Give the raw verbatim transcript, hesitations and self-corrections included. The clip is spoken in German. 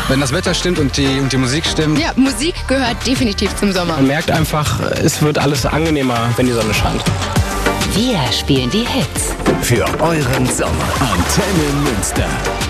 Wenn das Wetter stimmt und die, und die Musik stimmt. Ja, Musik gehört definitiv zum Sommer. Man merkt einfach, es wird alles angenehmer, wenn die Sonne scheint. Wir spielen die Hits. Für euren Sommer. Antenne Münster.